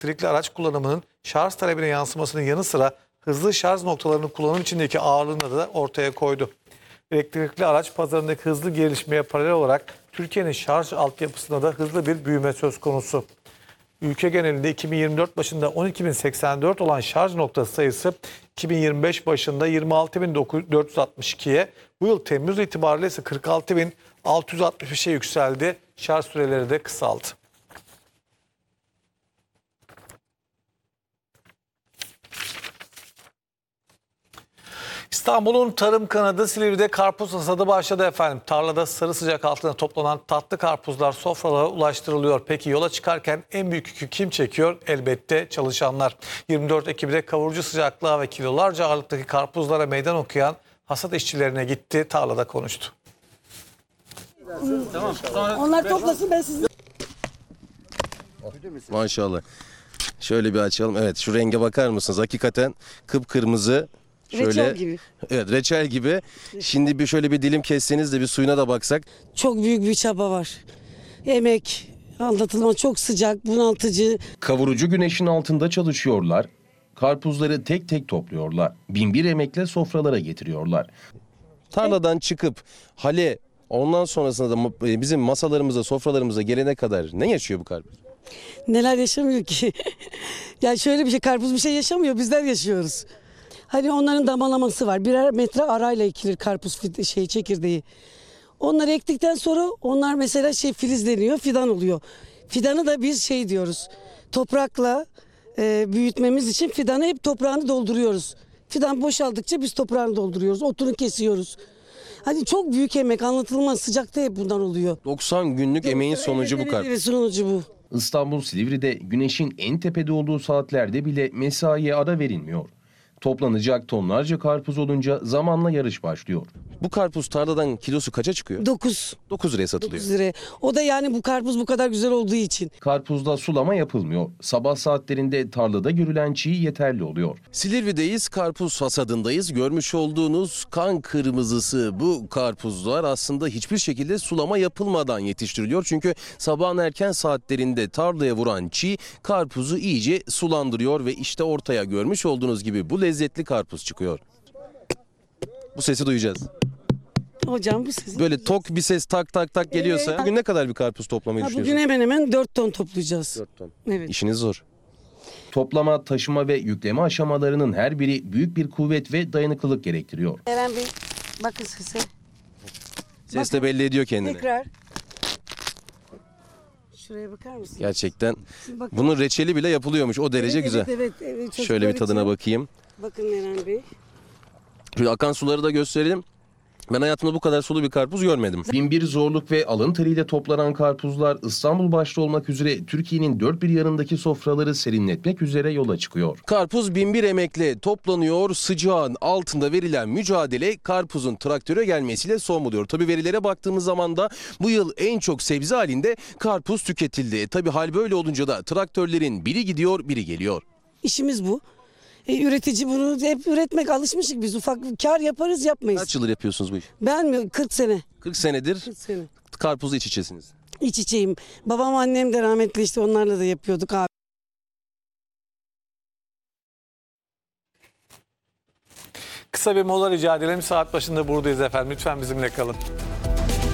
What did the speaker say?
elektrikli araç kullanımının şarj talebine yansımasının yanı sıra hızlı şarj noktalarının kullanım içindeki ağırlığını da ortaya koydu. Elektrikli araç pazarındaki hızlı gelişmeye paralel olarak Türkiye'nin şarj altyapısında da hızlı bir büyüme söz konusu. Ülke genelinde 2024 başında 12.084 olan şarj noktası sayısı 2025 başında 26.462'ye, bu yıl Temmuz itibariyle ise 46.665'e yükseldi. Şarj süreleri de kısaldı. İstanbul'un tarım kanadı Silivri'de karpuz hasadı başladı efendim. Tarlada sarı sıcak altında toplanan tatlı karpuzlar sofralara ulaştırılıyor. Peki yola çıkarken en büyük yükü kim çekiyor? Elbette çalışanlar. 24 Ekim'de kavurucu sıcaklığa ve kilolarca ağırlıktaki karpuzlara meydan okuyan hasat işçilerine gitti, tarlada konuştu. Tamam. Onlar toplasın, ben sizi... Maşallah. Şöyle bir açalım. Evet, şu renge bakar mısınız? Hakikaten kıpkırmızı. Şöyle, Reçel gibi. Evet, reçel gibi. Şimdi bir şöyle bir dilim kesseniz de bir suyuna da baksak. Çok büyük bir çaba var. Emek, anlatılmaz, çok sıcak, bunaltıcı. Kavurucu güneşin altında çalışıyorlar. Karpuzları tek tek topluyorlar. Binbir emekle sofralara getiriyorlar. Tarladan çıkıp hale, ondan sonrasında da bizim masalarımıza, sofralarımıza gelene kadar ne yaşıyor bu karpuz? Neler yaşamıyor ki? Yani şöyle bir şey, karpuz bir şey yaşamıyor, bizler yaşıyoruz. Hani onların damalaması var. Birer metre arayla ekilir karpuz çekirdeği. Onları ektikten sonra onlar mesela filizleniyor, fidan oluyor. Fidanı da biz diyoruz. Toprakla büyütmemiz için fidanı hep toprağını dolduruyoruz. Fidan boşaldıkça biz toprağını dolduruyoruz. Otunu kesiyoruz. Hani çok büyük emek, anlatılmaz, sıcakta hep bundan oluyor. 90 günlük emeğin sonucu bu karpuz. Evet, sonucu bu. İstanbul Silivri'de güneşin en tepede olduğu saatlerde bile mesaiye ara verilmiyor. Toplanacak tonlarca karpuz olunca zamanla yarış başlıyor. Bu karpuz tarladan kilosu kaça çıkıyor? 9 9 liraya satılıyor. lira. O da yani bu karpuz bu kadar güzel olduğu için. Karpuzda sulama yapılmıyor. Sabah saatlerinde tarlada görülen çiğ yeterli oluyor. Silivri'deyiz, karpuz hasadındayız. Görmüş olduğunuz kan kırmızısı bu karpuzlar aslında hiçbir şekilde sulama yapılmadan yetiştiriliyor. Çünkü sabahın erken saatlerinde tarlaya vuran çiğ karpuzu iyice sulandırıyor ve işte ortaya görmüş olduğunuz gibi bu lezzetli karpuz çıkıyor. Bu sesi duyacağız. Hocam bu sizin. Böyle tok bir ses tak tak tak geliyorsa bugün ne kadar bir karpuz toplamayı Bugün düşünüyorsunuz? hemen hemen 4 ton toplayacağız. 4 ton. Evet. İşiniz zor. Toplama, taşıma ve yükleme aşamalarının her biri büyük bir kuvvet ve dayanıklılık gerektiriyor. Eren Bey, bakın size. Ses de belli ediyor kendini. Tekrar. Şuraya bakar mısınız? Gerçekten Bakın. bunun reçeli bile yapılıyormuş. O derece Evet, güzel. Evet, çocuklar Şöyle bir tadına için. bakayım. Bakın Eren Bey. Şöyle akan suları da gösterelim. Ben hayatımda bu kadar sulu bir karpuz görmedim. Binbir zorluk ve alın teriyle toplanan karpuzlar İstanbul başta olmak üzere Türkiye'nin dört bir yanındaki sofraları serinletmek üzere yola çıkıyor. Karpuz binbir emekle toplanıyor. Sıcağın altında verilen mücadele karpuzun traktöre gelmesiyle son buluyor. Tabii verilere baktığımız zaman da bu yıl en çok sebze halinde karpuz tüketildi. Tabii hal böyle olunca da traktörlerin biri gidiyor, biri geliyor. İşimiz bu. Üretici bunu hep üretmek, alışmışık biz. Ufak kar yaparız, yapmayız. Kaç yıldır yapıyorsunuz bu işi? Ben mi? 40 sene. 40 senedir 40 sene. karpuzla iç içesiniz. İç içeyim. Babam annem de rahmetli, işte onlarla da yapıyorduk abi. Kısa bir mola rica edelim. Saat başında buradayız efendim. Lütfen bizimle kalın.